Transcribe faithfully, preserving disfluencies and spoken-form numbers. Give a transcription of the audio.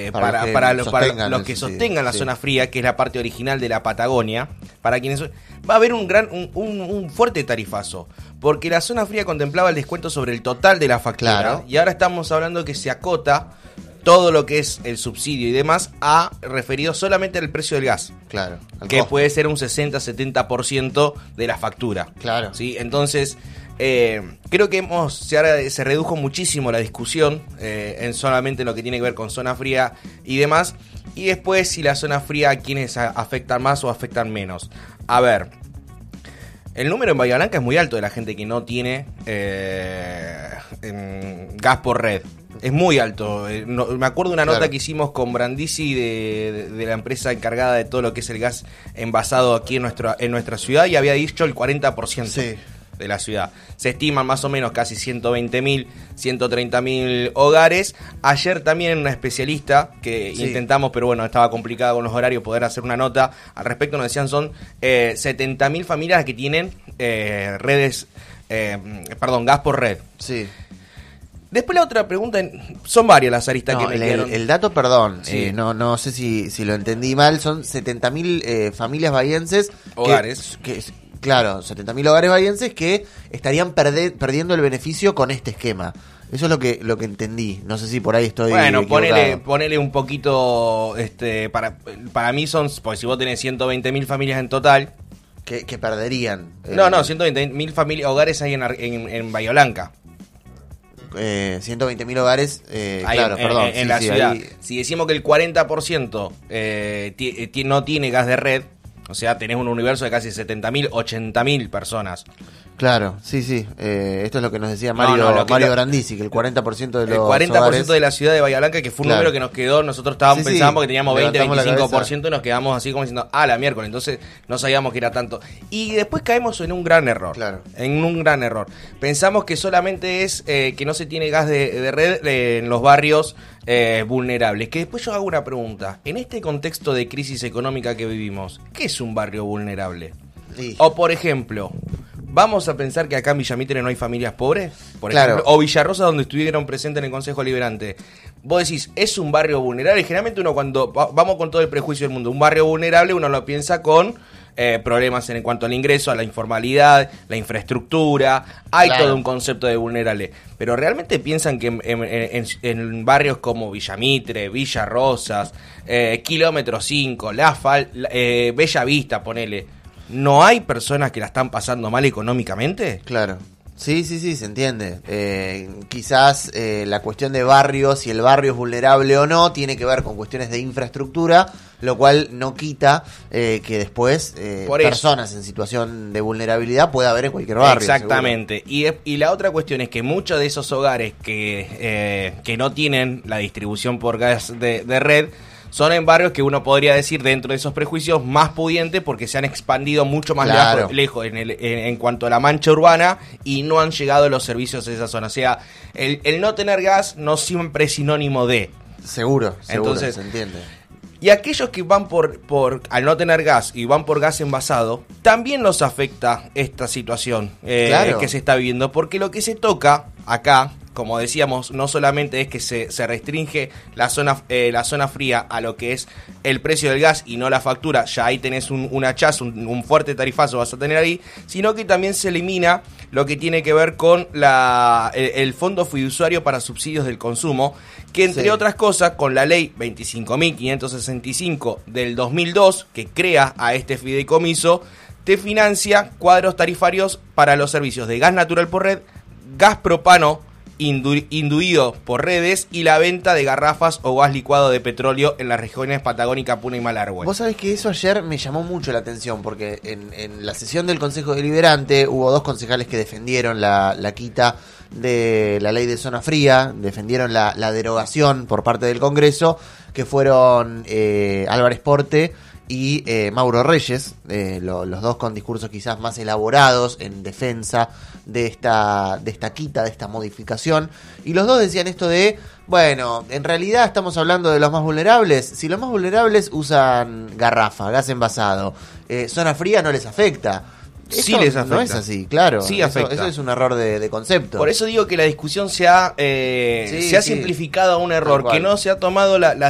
eh, para, para, para, lo, para los que sostengan la sí. zona fría, que es la parte original de la Patagonia, para quienes va a haber un gran un, un, un fuerte tarifazo, porque la zona fría contemplaba el descuento sobre el total de la factura, claro. y ahora estamos hablando que se acota todo lo que es el subsidio y demás a referido solamente al precio del gas. Claro. Que costo. puede ser un sesenta a setenta por ciento de la factura. Claro. ¿Sí? Entonces, eh, creo que hemos se, se redujo muchísimo la discusión eh, en solamente lo que tiene que ver con zona fría y demás. Y después, si la zona fría, a quienes afectan más o afectan menos. A ver, el número en Bahía Blanca es muy alto de la gente que no tiene eh, gas por red. Es muy alto. No, me acuerdo de una nota claro. que hicimos con Brandisi de, de, de la empresa encargada de todo lo que es el gas envasado aquí en nuestra, en nuestra ciudad, y había dicho el cuarenta por ciento sí. de la ciudad. Se estiman más o menos casi ciento veinte mil, ciento treinta mil hogares. Ayer también una especialista que sí. intentamos, pero bueno, estaba complicada con los horarios poder hacer una nota al respecto, nos decían son eh, setenta mil familias que tienen eh, redes, eh, perdón, gas por red. Sí. Después la otra pregunta, son varias las aristas no, que me el, quedaron. El dato, perdón, sí. eh, no no sé si, si lo entendí mal, son setenta mil eh, familias bahienses. Hogares. Que, que, claro, setenta mil hogares bahienses que estarían perde, perdiendo el beneficio con este esquema. Eso es lo que lo que entendí. No sé si por ahí estoy Bueno, equivocado. ponele, ponele un poquito, este para para mí son, pues si vos tenés ciento veinte mil familias en total. Que, que perderían. No, el, no, ciento veinte mil familias, hogares hay en, en, en Bahía Blanca. Eh, ciento veinte mil hogares, eh, ahí, claro, en, perdón. En, en sí, la sí, ciudad. ahí... Si decimos que el cuarenta por ciento eh, t- t- no tiene gas de red, o sea, tenés un universo de casi setenta mil, ochenta mil personas. Claro, sí, sí. Eh, esto es lo que nos decía Mario, no, no, que Mario lo, Brandisi, que el cuarenta por ciento de los El cuarenta por ciento hogares... de la ciudad de Bahía Blanca, que fue un claro. número que nos quedó, nosotros estábamos sí, pensábamos sí. que teníamos veinte, veinticinco por ciento la y nos quedamos así como diciendo, ah, la miércoles, entonces no sabíamos que era tanto. Y después caemos en un gran error. Claro. En un gran error. Pensamos que solamente es eh, que no se tiene gas de, de red eh, en los barrios eh, vulnerables. Que después yo hago una pregunta. En este contexto de crisis económica que vivimos, ¿qué es un barrio vulnerable? Sí. O por ejemplo, ¿vamos a pensar que acá en Villamitre no hay familias pobres? Por claro. ejemplo, o Villarrosa, donde estuvieron presentes en el Consejo Liberante. Vos decís, ¿es un barrio vulnerable? Y generalmente uno cuando, vamos con todo el prejuicio del mundo, un barrio vulnerable uno lo piensa con eh, problemas en cuanto al ingreso, a la informalidad, la infraestructura, hay claro. todo un concepto de vulnerable. Pero ¿realmente piensan que en, en, en, en barrios como Villamitre, Villa Rosas, eh, Kilómetro cinco, La Fal, eh, Bella Vista, ponele, ¿no hay personas que la están pasando mal económicamente? Claro. Sí, sí, sí, se entiende. Eh, quizás eh, la cuestión de barrios, si el barrio es vulnerable o no, tiene que ver con cuestiones de infraestructura, lo cual no quita eh, que después eh, personas en situación de vulnerabilidad pueda haber en cualquier barrio. Exactamente. Y, y la otra cuestión es que muchos de esos hogares que, eh, que no tienen la distribución por gas de, de red, son en barrios que uno podría decir, dentro de esos prejuicios, más pudientes porque se han expandido mucho más claro. lejos, lejos en, el, en, en cuanto a la mancha urbana y no han llegado los servicios a esa zona. O sea, el, el no tener gas no siempre es sinónimo de... Seguro, seguro, Entonces, se entiende. Y aquellos que van por, por, al no tener gas y van por gas envasado, también nos afecta esta situación eh, claro. que se está viviendo, porque lo que se toca acá, como decíamos, no solamente es que se, se restringe la zona eh, la zona fría a lo que es el precio del gas y no la factura, ya ahí tenés un, un hachazo, un, un fuerte tarifazo vas a tener ahí, sino que también se elimina lo que tiene que ver con la el, el Fondo Fiduciario para Subsidios del Consumo, que entre sí. otras cosas, con la ley veinticinco mil quinientos sesenta y cinco del dos mil dos, que crea a este fideicomiso, te financia cuadros tarifarios para los servicios de gas natural por red, gas propano indu- induido por redes y la venta de garrafas o gas licuado de petróleo en las regiones Patagónica, Puna y Malargüe. Vos sabés que eso ayer me llamó mucho la atención porque en, en la sesión del Consejo Deliberante hubo dos concejales que defendieron la, la quita de la ley de zona fría, defendieron la, la derogación por parte del Congreso, que fueron eh, Álvarez Porte y eh, Mauro Reyes, eh, lo, los dos con discursos quizás más elaborados en defensa de esta, de esta quita, de esta modificación, y los dos decían esto de, bueno, en realidad estamos hablando de los más vulnerables, si los más vulnerables usan garrafa, gas envasado, eh, zona fría no les afecta. Sí les afecta. No es así, claro. Sí eso, afecta. Eso es un error de, de concepto. Por eso digo que la discusión se ha, eh, sí, se ha sí. simplificado a un error, que no se ha tomado la, la